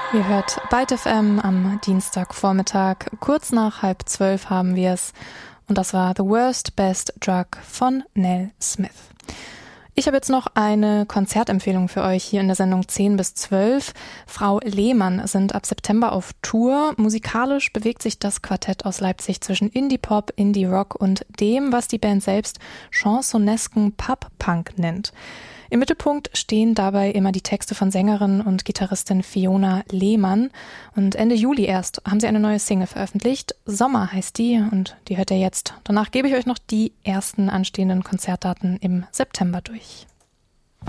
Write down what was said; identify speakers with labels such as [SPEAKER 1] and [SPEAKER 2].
[SPEAKER 1] Ihr hört Byte FM am Dienstagvormittag. Kurz nach 11:30 haben wir es. Und das war The Worst Best Drug von Nell Smith. Ich habe jetzt noch eine Konzertempfehlung für euch hier in der Sendung 10 bis 12. Frau Lehmann sind ab September auf Tour. Musikalisch bewegt sich das Quartett aus Leipzig zwischen Indie-Pop, Indie-Rock und dem, was die Band selbst chansonesken Pub-Punk nennt. Im Mittelpunkt stehen dabei immer die Texte von Sängerin und Gitarristin Fiona Lehmann. Und Ende Juli erst haben sie eine neue Single veröffentlicht. Sommer heißt die und die hört ihr jetzt. Danach gebe ich euch noch die ersten anstehenden Konzertdaten im September durch.